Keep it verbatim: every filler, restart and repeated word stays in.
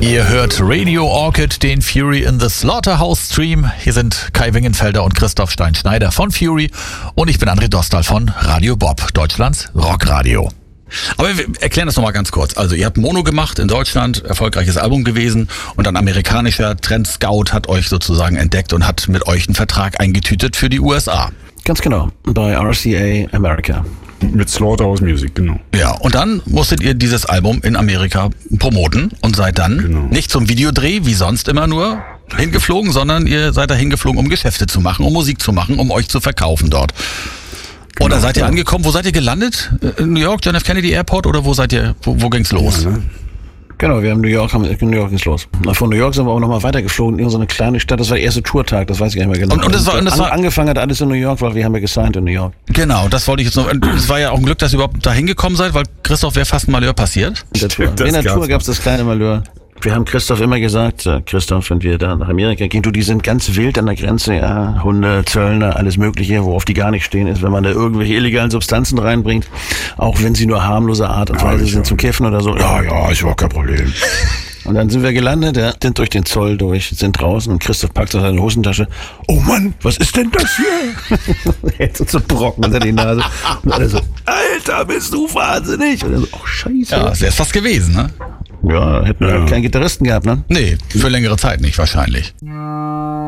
Ihr hört Radio Orchid, den Fury in the Slaughterhouse Stream. Hier sind Kai Wingenfelder und Christoph Stein-Schneider von Fury und ich bin André Dostal von Radio Bob, Deutschlands Rockradio. Aber wir erklären das nochmal ganz kurz. Also ihr habt Mono gemacht in Deutschland, erfolgreiches Album gewesen und ein amerikanischer Trendscout hat euch sozusagen entdeckt und hat mit euch einen Vertrag eingetütet für die U S A. Ganz genau, bei R C A America. Mit Slaughterhouse Music, genau. Ja, und dann musstet ihr dieses Album in Amerika promoten und seid dann genau. nicht zum Videodreh, wie sonst immer nur, hingeflogen, sondern ihr seid da hingeflogen, um Geschäfte zu machen, um Musik zu machen, um euch zu verkaufen dort. Genau, und da seid ihr ja. angekommen, wo seid ihr gelandet? In New York, John F. Kennedy Airport oder wo seid ihr, wo, wo ging's los? Ja, ne? Genau, wir haben New York, haben, in New York ging's los. Von New York sind wir auch nochmal weitergeflogen in so eine kleine Stadt, das war der erste Tourtag, das weiß ich gar nicht mehr genau. Und, und das war, und das an, war angefangen hat alles in New York, weil wir haben ja gesigned in New York. Genau, das wollte ich jetzt noch, es war ja auch ein Glück, dass ihr überhaupt da hingekommen seid, weil Christoph wäre fast ein Malheur passiert. In der Tour, in der Tour gab's das kleine Malheur. Wir haben Christoph immer gesagt, äh, Christoph, wenn wir da nach Amerika gehen, du, die sind ganz wild an der Grenze, ja, Hunde, Zöllner, alles Mögliche, worauf die gar nicht stehen ist, wenn man da irgendwelche illegalen Substanzen reinbringt, auch wenn sie nur harmlose Art und Weise ja, sind zum Kiffen oder so. Ja, ja, ist überhaupt kein Problem. Und dann sind wir gelandet, ja, sind durch den Zoll durch, sind draußen und Christoph packt aus seiner Hosentasche, oh Mann, was ist denn das hier? Er hat uns so Brocken unter die Nase. Und alle so, Alter, bist du wahnsinnig? Und er so, oh Scheiße. Ja, das wäre fast gewesen, ne? Ja, hätten wir ja. keinen Gitarristen gehabt, ne? Nee, für längere Zeit nicht wahrscheinlich.